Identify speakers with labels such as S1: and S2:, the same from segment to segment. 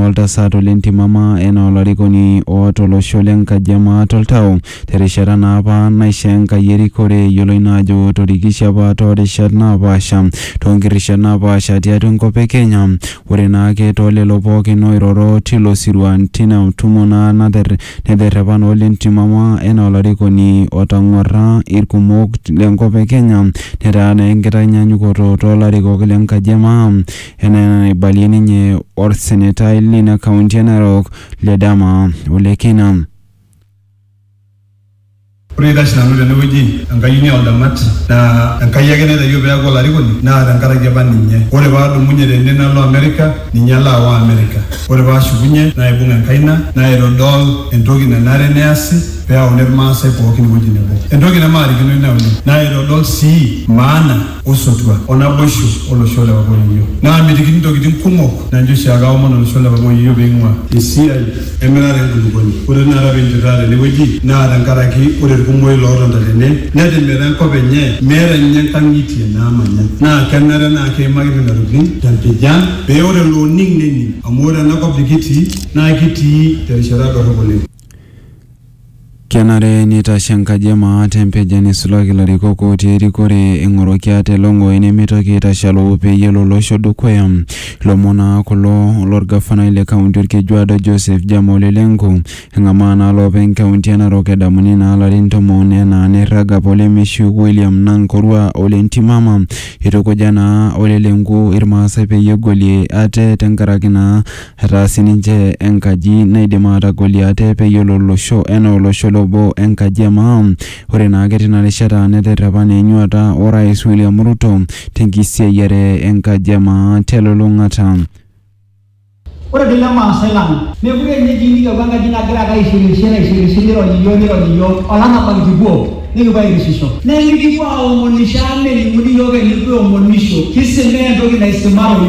S1: oltasat Ole Ntimama enaa olarikoni ootolosho lenkajama toltau terishata naapa naisho Enkai erikore yioloi naa ajo torikishe apa toorishat naapasha toonkirishat naapasha tiatua enkop e Kenya. Ore naake toolelo pookin oiroro tilo sirua tina tumo naa nederepa naa Ole Ntimama enaa olarikoni otang'uarra irkumok lenkop e Kenya netaa naa enkitanyanyukoto toolarikok lenkajama enaa naibalie ninye orsenetai lina kaunti e Narok Ledama Ole Kina.
S2: Ore dashinanu tenewueji enkayioni oldamat naa enkai ake naitayio peeku olarikoni naa tenkaraki apa ninye. Ore paadumunye tene nalo Amerika ninye laawa Amerika. Ore paashukunye naibung' enkaina naitodol entoki nanare neasi peyauni irmaasai pookin ewueji nebo. Entoki nemaarikino ina oleng. Naitodol sii maana osotua onaboisho olosho le Wakoyio. Naamitiki ntokitin kumok najo oshiake aomon olosho le Wakoyio peing'ua esiai emirare enkulukuoni. Ore tenakata piinchitaa tenewueji naa tenkaraki ore irkumoi lootonta tene netimira enkop enye meeta ninye nkang'itie naamanya. Naa kenare naa keimaki nena tokitin tempijan pee ore looning nening amu ore enakop nikitii naa kitii terishata dorrop oleng.
S1: Kenare nitashe enkajama tempejan isulaki ilarikok otii erikore eng'oroki ate elong'oi nemitoki aitashalu peyie elo olosho dukuya. Ilomon kulo lorgafanai le kaunti Orkejuado Joseph Jama Ole Lenku eng'amaa naa loopeny kaunti e Narok edamuni naa larin 10 enaa neirraga Ole Meshu William Nankorua Ole Ntimama itukuja naa Ole Lenku irmaasai peyie egolie ate tenkaraki naa etaa sininche enkaji naidim atagolie ate peyie elo olosho enaa olosho lobo enkajama. Ore naake tina rishata neterrepa naa enyuata orais William Ruto tenkisiayiare enkajama telulung'ata.
S3: Ore dile maasai lang mekure nye jingi enkaji nagira aishirishirisho nironyiyo olarrabal kipuo nikipuo airishisho nikipuo aomonisho nelimu yiok enikipuo aomonisho kiseme entoki naisimaroyu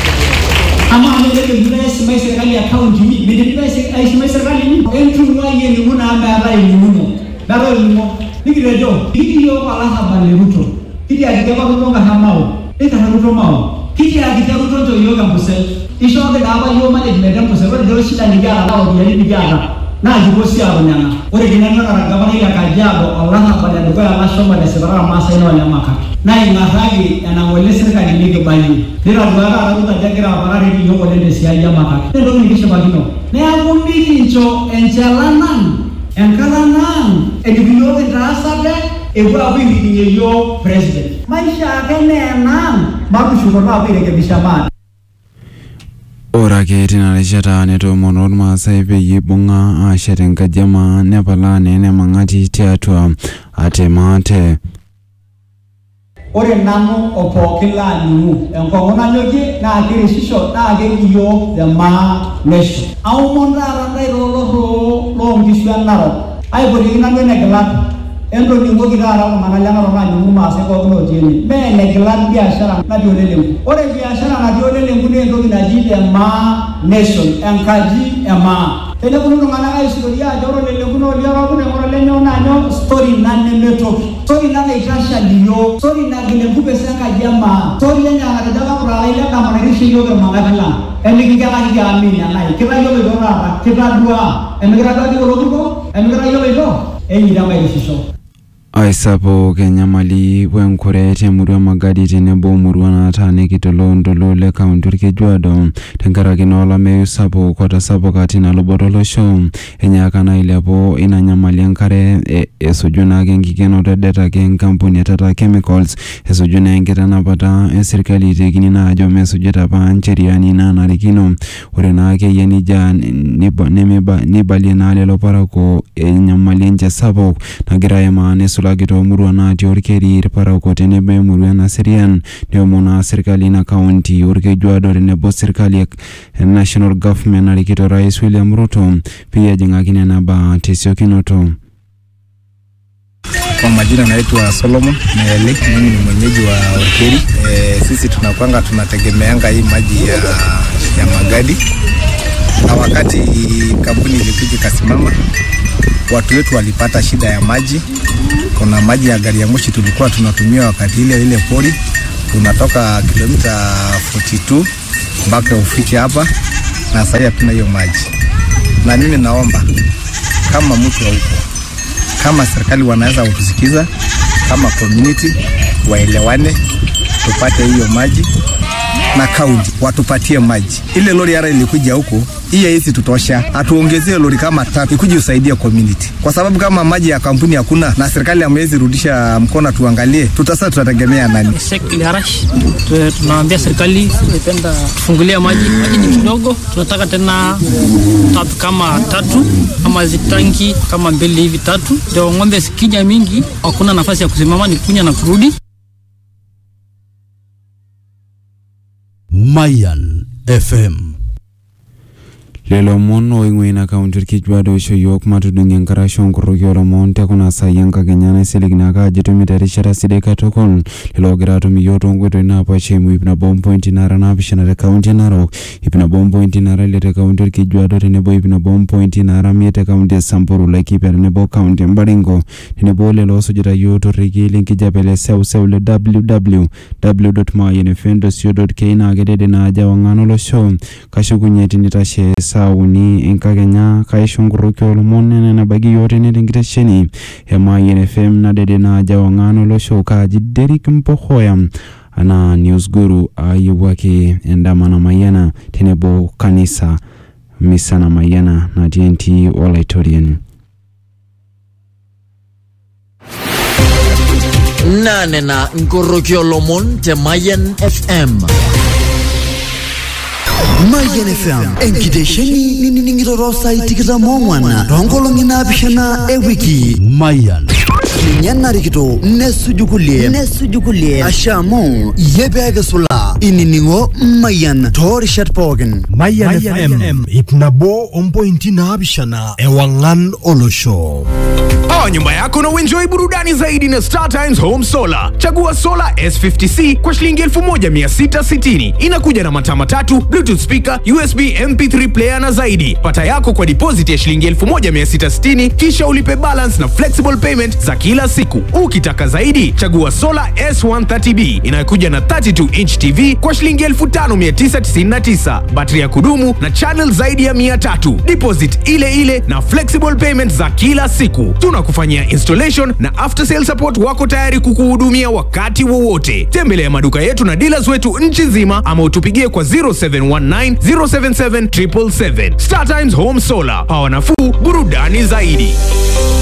S3: ama nileke esimai serikali ya kaunti midipita aisimai serikali entunuai elimu naa meeta elimuno meeta elimu nikitejo kiyiok olarrabal Ruto kitiakita apa Ruto nkarramao Ruto mao kitiakita Ruto ntoyiok empusel ishooki naa apa yiok management empusel ore doi shida nikiata naa oropiyiani nikiata naa kipuo sii aakunyang'a. Ore kinanana orgavanai le Kajiado olarrabal edukuya lashomo lesipitali ormaasai naa Ole Makat naing'arraki enang'ole sirkali nikibayie nitaduaka taata Ruto ajo egira aparare yiok oleng tesiai e Makat entoki nikishipakino. Neeku mikincho enchalanang enkata nang enikiyiok kitaasate epuo apuo airikinye yiok president. Maisha ake neenang matushukoto apuo airekebisha maate.
S1: Ore ake tina rishata netoomono irmaasai peyie ibung'a ashet enkajama nepalaa naa enemang'ati tiatua ate maate.
S3: Ore nanu opookin laaning'u enkong'u nanyokie naa kirishisho naa keji yiok the Maa Nation. Aomon taata ntae toolorroo loonkishu e Narok aipotiki nanu enegilat entoning'oki taata iltung'anak le Narok aaning'u irmaasai pookin otii ene mee enegilat biashara natii Ole Lenku. Ore biashara natii Ole Lenku naa entoki naji the Maa Nation enkaji e Maa. Teneponu iltung'anak aisuroria ajo ore Ole Lenku naa oliorokune ng'oro lenyoo naa nyoo story ina nemetoki. Story ina naitashal iyiok. Story nagil enkupes enkaji e Maa. Story enye natejo kapuralai le dama nairishe iyiok irmang'ati lang. Enikigelaki kiamini enai. Kitayioloito taata kitadua. Emikitadua kulo turko emikitayioloito enyita mairishisho.
S1: Aisapuk enyamali wenkure temurua Magadi tenebo murua nataaniki toloontoluo le kaunti Orkejuado tenkaraki naa olameyu sapuk otasapuka tina luboto olosho. Enyaaka naa ailepu ina nyamali enkare esuju naake enkikenoto edet ake enkampuni e Tata Chemicals esuju naa enkitanapata esirkali itekini naa ajo mesujita apa ncheriani naanarikino. Ore naake eyia nija nibalie naa lelo parakuo enyamali enche sapuk nagira aimaa sulaki toomurua natii Orkeri irparakuo tenebo emurua e Naserian neomon naa sirkali ina kaunti Orkejuado tenebo sirkali e National Government narikito Rais William Ruto pia ejing'aki nena baa tesiokinoto.
S4: Kwa majina naitwa Solomon Meeli, mimi ni mwenyeji wa Orkeri. Sisi tunategemeanga hii maji ya Magadi. Na wakati kampuni ilikuja kasimama, watu wetu walipata shida ya maji. Kuna maji ya gari ya moshi tulikuwa tunatumia wakati ile pori. Tunatoka kilomita 42 mpaka ufike hapa. na sasa hatuna hiyo maji. Na mimi naomba kama mtu wa huko, kama serikali wanaweza kutusikiza, kama community waelewane, tupate hiyo maji na kaunti watupatie maji. Ile lori yara ilikuja huko, hizi tutosha, atuongezee lori kama 3 ikuje usaidia community. Kwa sababu kama maji ya kampuni hakuna na serikali hamwezi rudisha mkono tuangalie, tutategemea nani?
S5: Sekli harash. Tunaambia serikali ipenda tufungulie maji ni kidogo. Tunataka tena tap kama 3 ama zitanki kama 2 hivi 3. Ndio ng'ombe sikija mingi, hakuna nafasi ya kusimama ni kunya na kurudi.
S6: Mayan FM.
S1: Lelo mono ingwina kaunti Kijuado sho yok matudungi nkarasho nkurukiolo monte kuna sayanka kenyana siligna ka jitumita rishara sideka tokon lelo girato miyoto ngweto ina pa chemu ipna bomb point inara na bishana re kaunti Narok ipna bomb point inara lete kaunti Kijuado tenebo ipna bomb point inara miete kaunti Samburu like ipna nebo kaunti Mbaringo tenebo lelo sojita yoto rigi linki japele sew le www.mayanfm.co.ke na gedede na aja wangano lo show kashukunyeti nitashe sauni enka Kenya kaishunguruki olomone na bagi yote nilingitasheni ya Mayan FM na dede na aja wangano lo show kaji Derek Mpohoya ana news guru ayuwake endamana Mayana tenebo kanisa misana Mayana na TNT Olaitorian
S6: Nane na Ngorokio Lomon te Mayan FM. Mayan FM enkidesheni nini rosa itikita mwana rongolo ngina bishana ewiki Mayan nyana rikito nesujukulie ashamo yebege sula ininingo Mayan tori shatpogen
S7: Mayan FM ipnabo ompointi na bishana ewangan olosho.
S8: Nyumba yako na uenjoy burudani zaidi na Star Times Home Solar. Chagua Solar S50C kwa shilingi 1660. Inakuja na mataa matatu, Bluetooth speaker, USB MP3 player na zaidi. Pata yako kwa deposit ya shilingi 1660 kisha ulipe balance na flexible payment za kila siku. Ukitaka zaidi, chagua Solar S130B inayokuja na 32-inch TV kwa shilingi 5999. Battery ya kudumu na channel zaidi ya 300. Deposit ile na flexible payment za kila siku. Tunakufanyia installation na after sale support wako tayari kukuhudumia wakati wowote. Tembelea maduka yetu na dealers wetu nchi nzima ama utupigie kwa 0719 077 777. Star Times Home Solar. Power nafuu, burudani zaidi.